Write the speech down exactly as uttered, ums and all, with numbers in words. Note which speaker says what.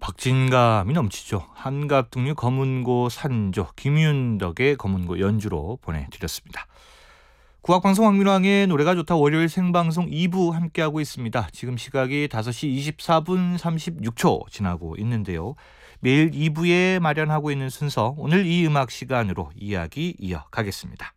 Speaker 1: 박진감이 넘치죠. 한갑등류 검은고 산조, 김윤덕의 검은고 연주로 보내드렸습니다. 국악방송 황민왕의 노래가 좋다 월요일 생방송 이 부 함께하고 있습니다. 지금 시각이 다섯 시 이십사 분 삼십육 초 지나고 있는데요. 매일 이 부에 마련하고 있는 순서, 오늘 이 음악 시간으로 이야기 이어가겠습니다.